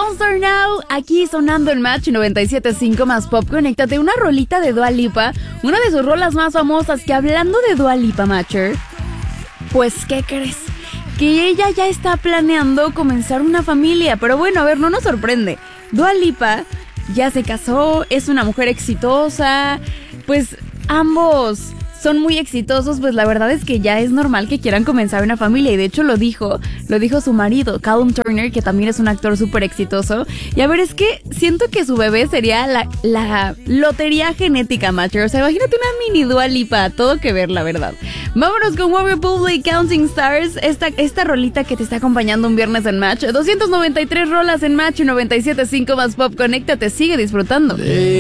Don't Start Now, aquí sonando el Match 97.5 más pop. Conéctate, una rolita de Dua Lipa, una de sus rolas más famosas. Que hablando de Dua Lipa, Matcher, pues ¿qué crees? Que ella ya está planeando comenzar una familia. Pero bueno, a ver, no nos sorprende. Dua Lipa ya se casó, es una mujer exitosa, pues ambos son muy exitosos, pues la verdad es que ya es normal que quieran comenzar una familia. Y de hecho lo dijo su marido, Callum Turner, que también es un actor súper exitoso. Y a ver, es que siento que su bebé sería la lotería genética, Matcher. O sea, imagínate una mini Dua Lipa, todo que ver, la verdad. Vámonos con One Republic, Counting Stars, esta rolita que te está acompañando un viernes en Match. 293 rolas en Match 97.5 más pop. Conéctate, sigue disfrutando.